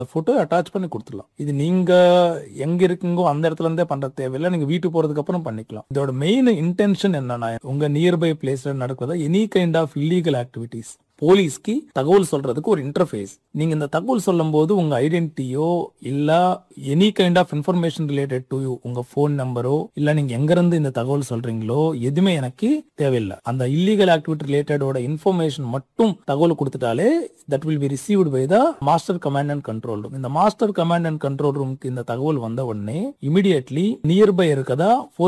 Photo attach பண்ணி கொடுத்துடலாம். இது நீங்க எங்க இருக்கீங்கோ அந்த இடத்துல இருந்தே பண்ற தேவையில்லை, நீங்க வீட்டுக்கு போறதுக்கு அப்புறம் பண்ணிக்கலாம். இதோட மெயின் இன்டென்ஷன் என்னன்னா, உங்க நியர்பை பிளேஸ்ல நடக்கிறதா any kind of illegal activities போலீஸ்க்கு தகவல் சொல்றதுக்கு ஒரு இன்டர்ஃபேஸ். நீங்க இந்த தகவல் சொல்லும் போது உங்க ஐடென்டிட்டியோ இல்ல any kind of information related to you, உங்க போன் நம்பரோ இல்ல நீங்க எங்க இருந்து இந்த தகவல் சொல்றீங்களோ எதுவுமே எனக்கு தேவையில்லை. அந்த இல்லீகல் ஆக்டிவிட்டி ரிலேட்டடோட இன்ஃபர்மேஷன் மட்டும் தகவல் கொடுத்துட்டாலே that will be received by the master command and control room. இந்த மாஸ்டர் கமாண்ட் அண்ட் கண்ட்ரோல் ரூமுக்கு இந்த தகவல் வந்த உடனே இமிடியட்லி நியர்பை இருக்கதா